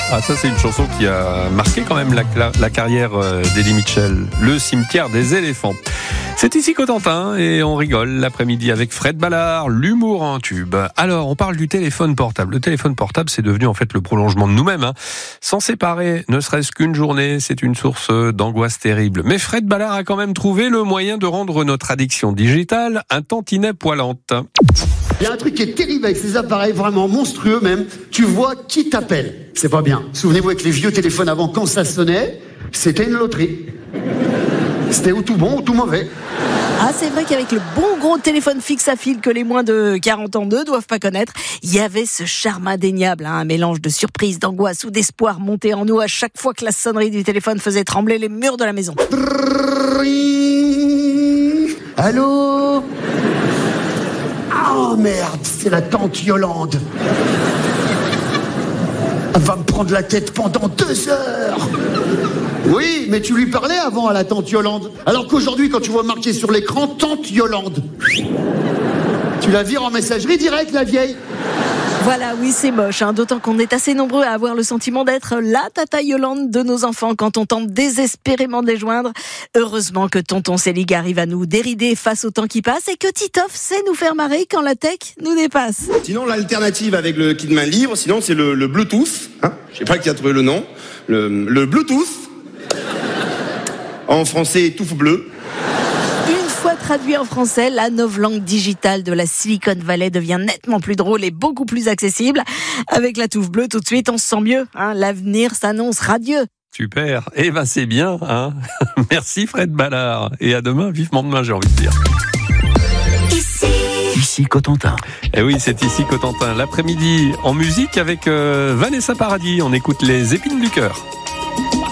Ah, ça, c'est une chanson qui a marqué quand même la carrière d'Eddie Mitchell. Le cimetière des éléphants. C'est ici Cotentin et on rigole l'après-midi avec Fred Ballard, l'humour en tube. Alors, on parle du téléphone portable. Le téléphone portable, c'est devenu en fait le prolongement de nous-mêmes. S'en séparer, ne serait-ce qu'une journée, c'est une source d'angoisse terrible. Mais Fred Ballard a quand même trouvé le moyen de rendre notre addiction digitale un tantinet poilante. Il y a un truc qui est terrible avec ces appareils, vraiment monstrueux même. Tu vois qui t'appelle. C'est pas bien. Souvenez-vous avec les vieux téléphones avant, quand ça sonnait, c'était une loterie. C'était ou tout bon ou tout mauvais. Ah, c'est vrai qu'avec le bon gros téléphone fixe à fil que les moins de 40 ans ne doivent pas connaître, il y avait ce charme indéniable, un mélange de surprise, d'angoisse ou d'espoir monté en nous à chaque fois que la sonnerie du téléphone faisait trembler les murs de la maison. Allô ? Oh merde, c'est la tante Yolande. Elle va me prendre la tête pendant 2 heures. Oui, mais tu lui parlais avant à la tante Yolande. Alors qu'aujourd'hui, quand tu vois marqué sur l'écran, tante Yolande, tu la vires en messagerie directe, la vieille. Voilà, oui, c'est moche, d'autant qu'on est assez nombreux à avoir le sentiment d'être la tata Yolande de nos enfants quand on tente désespérément de les joindre. Heureusement que tonton Célig arrive à nous dérider face au temps qui passe et que Titoff sait nous faire marrer quand la tech nous dépasse. Sinon, l'alternative avec le kit main libre, sinon c'est le Bluetooth. Je sais pas qui a trouvé le nom. Le Bluetooth. En français, touffe bleu. Une fois traduit en français, la novlangue digitale de la Silicon Valley devient nettement plus drôle et beaucoup plus accessible. Avec la touffe bleue, tout de suite, on se sent mieux. L'avenir s'annonce radieux. Super. Eh ben, c'est bien, Merci Fred Ballard. Et à demain, vivement demain, j'ai envie de dire. Ici Cotentin. Eh oui, c'est ici Cotentin. L'après-midi en musique avec Vanessa Paradis. On écoute les épines du cœur.